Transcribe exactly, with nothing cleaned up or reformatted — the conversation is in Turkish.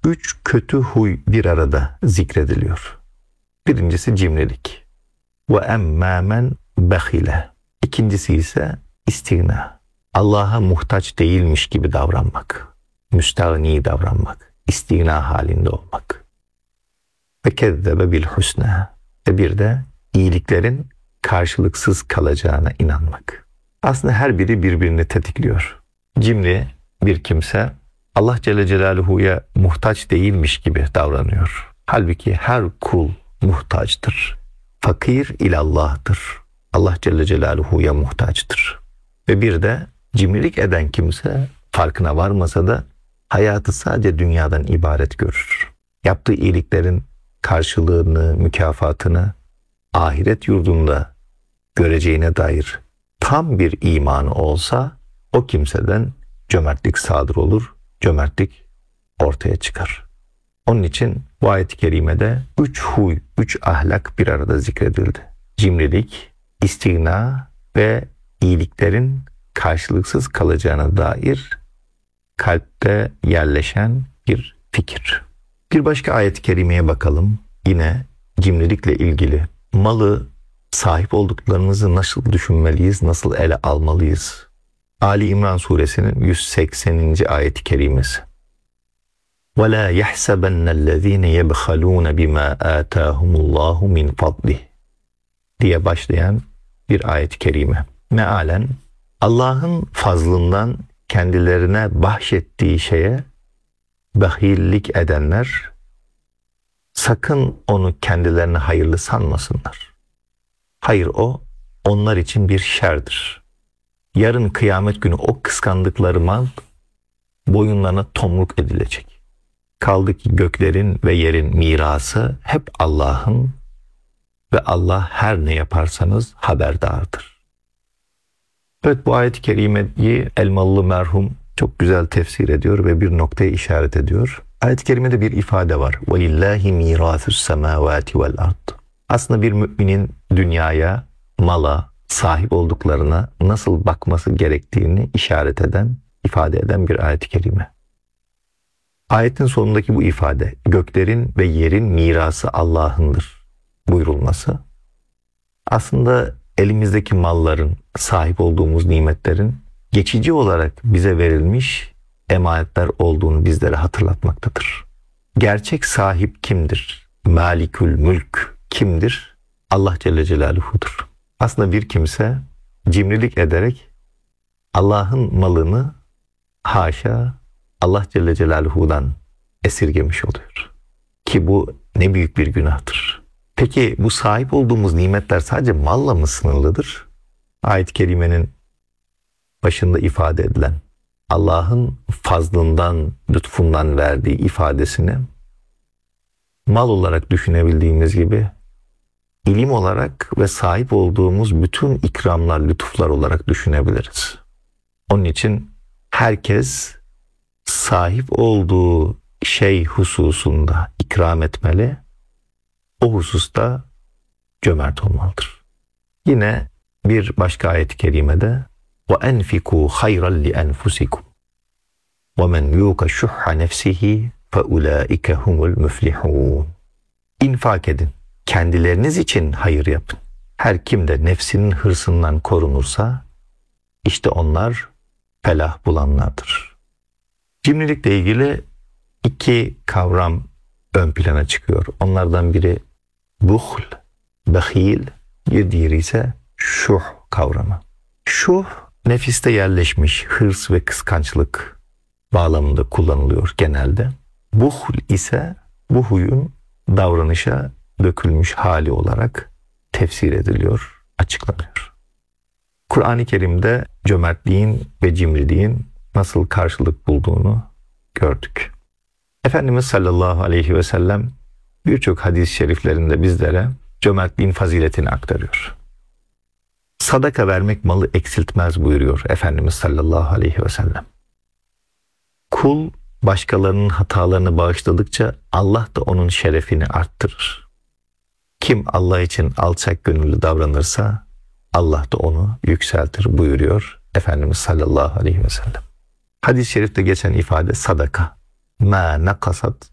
üç kötü huy bir arada zikrediliyor. Birincisi cimrilik. Ve emmâ men behile. İkincisi ise istigna. Allah'a muhtaç değilmiş gibi davranmak. Müstahni davranmak. İstigna halinde olmak. Ve kezzebe bil husna. Ve bir de iyiliklerin karşılıksız kalacağına inanmak. Aslında her biri birbirini tetikliyor. Cimri bir kimse Allah Celle Celaluhu'ya muhtaç değilmiş gibi davranıyor. Halbuki her kul muhtaçtır. Fakir ilallah'tır. Allah Celle Celaluhu'ya muhtaçtır. Ve bir de cimrilik eden kimse farkına varmasa da hayatı sadece dünyadan ibaret görür. Yaptığı iyiliklerin karşılığını, mükafatını ahiret yurdunda göreceğine dair tam bir imanı olsa o kimseden cömertlik sadır olur, cömertlik ortaya çıkar. Onun için bu ayet-i kerimede üç huy, üç ahlak bir arada zikredildi. Cimrilik, istigna ve iyiliklerin karşılıksız kalacağına dair kalpte yerleşen bir fikir. Bir başka ayet-i kerimeye bakalım. Yine cimrilikle ilgili. Malı, sahip olduklarımızı nasıl düşünmeliyiz, nasıl ele almalıyız? Ali İmran suresinin yüz sekseninci ayet-i kerimesi. وَلَا يَحْسَبَنَّ الَّذ۪ينَ يَبْخَلُونَ بِمَا آتَاهُمُ اللّٰهُ مِنْ فَضْلِهِ diye başlayan bir ayet-i kerime. Mealen Allah'ın fazlından kendilerine bahşettiği şeye bahillik edenler sakın onu kendilerine hayırlı sanmasınlar. Hayır, o onlar için bir şerdir. Yarın kıyamet günü o kıskandıkları mal boyunlarına tomruk edilecek. Kaldı ki göklerin ve yerin mirası hep Allah'ın ve Allah her ne yaparsanız haberdardır. Evet, bu ayet-i kerimeyi Elmalı merhum çok güzel tefsir ediyor ve bir noktaya işaret ediyor. Ayet-i kerimede bir ifade var. وَلِلَّهِ مِيرَاثُ السَّمَاوَاتِ وَالْأَرْضِ. Aslında bir müminin dünyaya, mala, sahip olduklarına nasıl bakması gerektiğini işaret eden, ifade eden bir ayet-i kerime. Ayetin sonundaki bu ifade, göklerin ve yerin mirası Allah'ındır buyurulması, aslında elimizdeki malların, sahip olduğumuz nimetlerin geçici olarak bize verilmiş emanetler olduğunu bizlere hatırlatmaktadır. Gerçek sahip kimdir? Malikül mülk kimdir? Allah Celle Celaluhu'dur. Aslında bir kimse cimrilik ederek Allah'ın malını haşa Allah Celle Celaluhu'dan esirgemiş oluyor. Ki bu ne büyük bir günahtır. Peki bu sahip olduğumuz nimetler sadece malla mı sınırlıdır? Ayet-i kerimenin başında ifade edilen Allah'ın fazlından, lütfundan verdiği ifadesini mal olarak düşünebildiğimiz gibi ilim olarak ve sahip olduğumuz bütün ikramlar, lütuflar olarak düşünebiliriz. Onun için herkes sahip olduğu şey hususunda ikram etmeli, o hususta cömert olmalıdır. Yine bir başka ayet-i kerimede وَاَنْفِكُوا خَيْرًا لِأَنْفُسِكُمْ وَمَنْ يُوكَ شُحَّ نَفْسِهِ فَاُولَٰئِكَ هُمُ الْمُفْلِحُونَ. İnfak edin. Kendileriniz için hayır yapın. Her kim de nefsinin hırsından korunursa işte onlar felah bulanlardır. Cimrilikle ilgili iki kavram ön plana çıkıyor. Onlardan biri buhl, behil, bir diğeri ise şuh kavramı. Şuh, nefiste yerleşmiş hırs ve kıskançlık bağlamında kullanılıyor genelde. Buhl ise bu huyun davranışa dökülmüş hali olarak tefsir ediliyor, açıklanıyor. Kur'an-ı Kerim'de cömertliğin ve cimriliğin nasıl karşılık bulduğunu gördük. Efendimiz sallallahu aleyhi ve sellem birçok hadis-i şeriflerinde bizlere cömertliğin faziletini aktarıyor. Sadaka vermek malı eksiltmez buyuruyor Efendimiz sallallahu aleyhi ve sellem. Kul başkalarının hatalarını bağışladıkça Allah da onun şerefini arttırır. Kim Allah için alçak gönüllü davranırsa Allah da onu yükseltir buyuruyor Efendimiz sallallahu aleyhi ve sellem. Hadis-i şerifte geçen ifade sadaka. Ma nakasat